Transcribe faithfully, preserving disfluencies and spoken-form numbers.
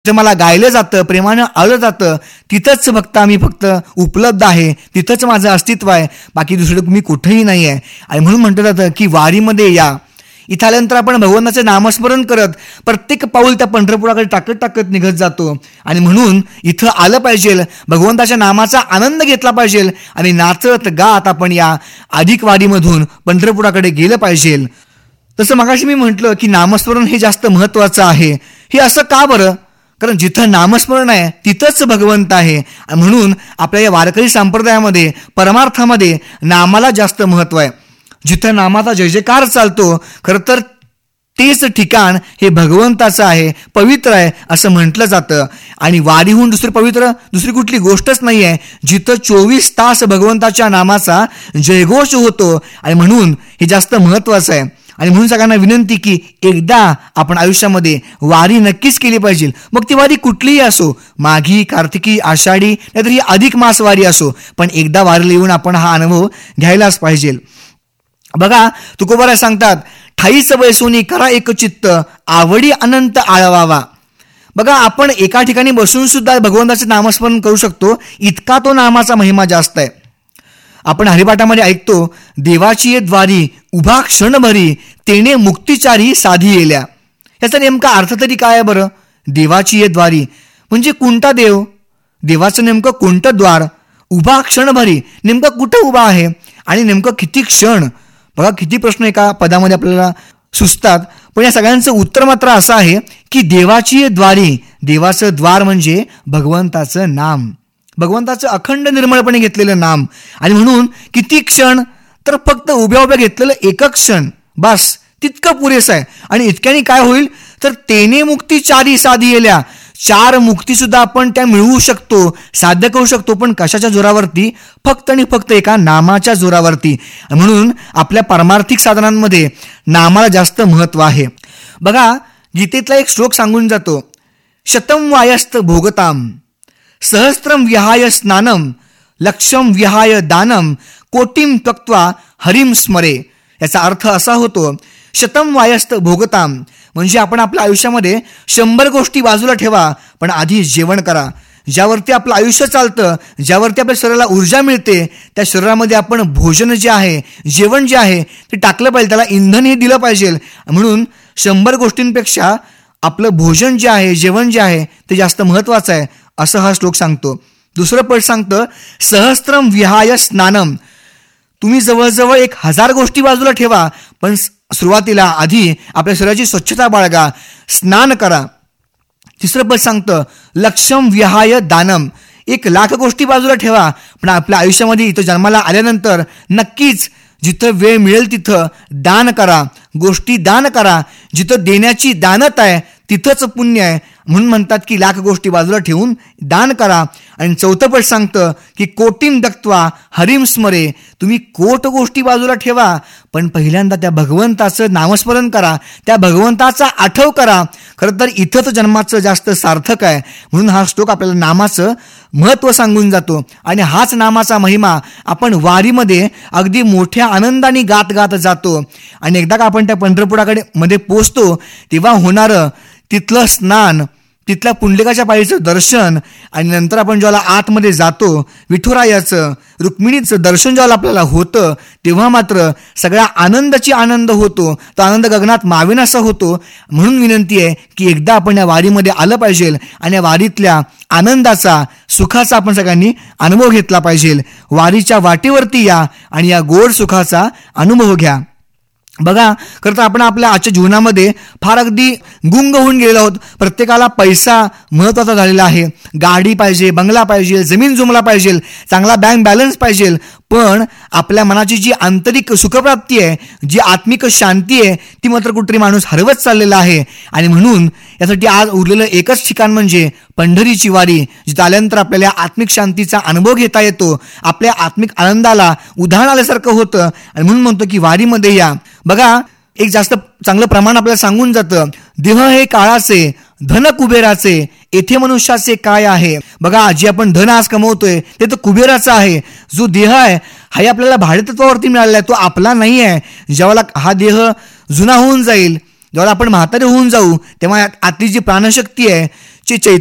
जिथं मला गायलं जातं, प्रेमानं आळलं जातं, तिथंच फक्त आम्ही फक्त उपलब्ध आहे, तिथंच माझं अस्तित्व आहे, बाकी दुसरं मी कुठेही नाही आहे. आणि म्हणून म्हटलं जातं की वारीमध्ये या. इथं आल्यानंतर आपण भगवंताचं नामस्मरण करत प्रत्येक पाऊल त्या पंढरपुराकडे टाकत टाकत निघत जातो. आणि म्हणून इथं आलं पाहिजे, भगवंताच्या नामाचा आनंद घेतला पाहिजे आणि नाचत गात आपण या अधिक वारीमधून पंढरपुराकडे गेलं पाहिजे. तसं मगाशी मी म्हटलं की नामस्मरण हे जास्त महत्त्वाचं आहे. हे असं का बरं? कारण जिथं नामस्मरण आहे तिथंच भगवंत आहे. म्हणून आपल्या या वारकरी संप्रदायामध्ये परमार्थामध्ये नामाला जास्त महत्त्व आहे. जिथं नामाचा जय जयकार चालतो, खरं तर तेच ठिकाण हे भगवंताचं आहे, पवित्र आहे असं म्हटलं जातं. आणि वारीहून दुसरी पवित्र दुसरी कुठली गोष्टच नाही आहे जिथं चोवीस तास भगवंताच्या नामाचा जयघोष होतो. आणि म्हणून हे जास्त महत्त्वाचं आहे. आणि म्हणून सगळ्यांना विनंती की एकदा आपण आयुष्यामध्ये वारी नक्कीच केली पाहिजे. मग ती वारी कुठलीही असो, माघी, कार्तिकी, आषाढी, नाहीतर ही अधिक मास वारी असो, पण एकदा वारीला येऊन आपण हा अनुभव घ्यायलाच पाहिजे. बघा, तुकोबाराय सांगतात, ठाईच बैसोनी करा एक चित्त, आवडी अनंत आळवावा. बघा, आपण एका ठिकाणी बसून सुद्धा भगवंताचे नामस्मरण करू शकतो, इतका तो नामाचा महिमा जास्त आहे. आपण हरिपाठामध्ये ऐकतो, देवाची द्वारी उभा क्षणभरी, तेने मुक्तिचारी साधी येल्या. याचा नेमका अर्थ तरी काय आहे बरं? देवाची द्वारी म्हणजे कोणता देव? देवाचं नेमकं कोणतं द्वार? उभा क्षणभरी नेमकं कुठं उभा आहे आणि नेमकं किती क्षण? बघा, किती प्रश्न एका पदामध्ये आपल्याला सुचतात. पण या सगळ्यांचं उत्तर मात्र असं आहे की देवाची द्वारी, देवाचं द्वार म्हणजे भगवंताचं नाम, भगवंताचं अखंड निर्मळपणे घेतलेलं नाम. आणि म्हणून किती क्षण? तर फक्त उभ्या उभ्या घेतलेलं एकच क्षण, बस तितकं पुरेसं आहे. आणि इतक्याने काय होईल? तर तेने मुक्ती चारी साधी येल्या. चार मुक्ती सुद्धा आपण त्या मिळवू शकतो, साध्य करू शकतो. पण कशाच्या जोरावरती? फक्त आणि फक्त एका नामाच्या जोरावरती. म्हणून आपल्या परमार्थिक साधनांमध्ये नामाला जास्त महत्व आहे. बघा, गीतेतला एक श्लोक सांगून जातो, शतम वायस्त भोगताम, सहस्त्रम विहाय स्नानम, लक्षम विहाय दानम, कोटीम त्यक्त्वा हरिम स्मरे. याचा अर्थ असा होतो, शतम वायस्त भोगताम म्हणजे आपण आपल्या आयुष्यामध्ये शंभर गोष्टी बाजूला ठेवा, पण आधी जेवण करा. ज्यावरती आपलं आयुष्य चालतं, ज्यावरती आपल्या शरीराला ऊर्जा मिळते, त्या शरीरामध्ये आपण भोजन जे आहे, जेवण जे आहे ते टाकलं पाहिजे, त्याला इंधन हे दिलं पाहिजे. म्हणून शंभर गोष्टींपेक्षा आपलं भोजन जे आहे, जेवण जे आहे ते जास्त महत्त्वाचं आहे असं हा श्लोक सांगतो. दुसरं पद सांगतं, सहस्त्रम विहाय स्नानम. तुम्ही जवळजवळ एक हजार गोष्टी बाजूला ठेवा, पण सुरुवातीला आधी आपल्या शरीराची स्वच्छता बाळगा, स्नान करा. तिसरं पद सांगतं, लक्षम विहाय दानम. एक लाख गोष्टी बाजूला ठेवा, पण आपल्या आयुष्यामध्ये इथं जन्माला आल्यानंतर नक्कीच जिथं वेळ मिळेल तिथं दान करा, गोष्टी दान करा. जिथं देण्याची दानत आहे तिथंच पुण्य आहे. म्हणून म्हणतात की लाख गोष्टी बाजूला ठेवून दान करा. आणि चौथं पद सांगतं की कोटीम दक्त्वा हरिम स्मरे. तुम्ही कोट गोष्टी बाजूला ठेवा, पण पहिल्यांदा त्या भगवंताचं नामस्मरण करा, त्या भगवंताचा आठव करा. खरं तर इथंच जन्माचं जास्त सार्थक आहे. म्हणून हा श्लोक आपल्याला नामाचं महत्त्व सांगून जातो. आणि हाच नामाचा महिमा आपण वारीमध्ये अगदी मोठ्या आनंदाने गात गात जातो. आणि एकदा का आपण त्या पंढरपुराकडे मध्ये पोचतो, तेव्हा होणारं तिथलं स्नान, तिथल्या पुंडलिकाच्या पायीचं दर्शन, आणि नंतर आपण ज्याला आतमध्ये जातो, विठुरायाचं रुक्मिणीचं दर्शन ज्याला आपल्याला होतं, तेव्हा मात्र सगळ्या आनंदाची आनंद होतो. तो आनंद गगनात मावेनासा होतो. म्हणून विनंती आहे की एकदा आपण या वारीमध्ये आलं पाहिजे आणि या वारीतल्या आनंदाचा, सुखाचा आपण सगळ्यांनी अनुभव घेतला पाहिजे. वारीच्या वाटेवरती या आणि या गोड सुखाचा अनुभव घ्या. बघा, खरं तर आपण आपल्या आजच्या जीवनामध्ये फार अगदी गुंग होऊन गेलेलो आहोत. प्रत्येकाला पैसा महत्त्वाचा झालेला आहे. गाडी पाहिजे, बंगला पाहिजे, जमीन जुमला पाहिजे, चांगला बँक बॅलन्स पाहिजे. पण आपल्या मनाची जी आंतरिक सुखप्राप्ती आहे, जी आत्मिक शांती आहे, ती मात्र कुठेतरी माणूस हरवत चाललेला आहे. आणि म्हणून यासाठी आज उरलेलं एकच ठिकाण म्हणजे पंढरीची वारी, जिथं आल्यानंतर आपल्याला आत्मिक शांतीचा अनुभव घेता येतो, आपल्या आत्मिक आनंदाला उधाण आल्यासारखं होतं. आणि म्हणून म्हणतो की वारीमध्ये या. बघा, एक जास्त चांगलं प्रमाण आपल्याला सांगून जातं, देह हे काळाचे, धन कुबेराचे, येथे मनुष्याचे काय आहे. बघा, जे आपण धन आज कमवतोय ते तर कुबेराचं आहे. जो देह आहे हा आपल्याला भाडेतत्वावरती मिळालेला आहे, तो आपला नाही आहे. ज्यावेळेला हा देह जुना होऊन जाईल, जेव्हा आपण म्हातारे होऊन जाऊ, तेव्हा आतली जी प्राणशक्ती आहे, चे चैतन्य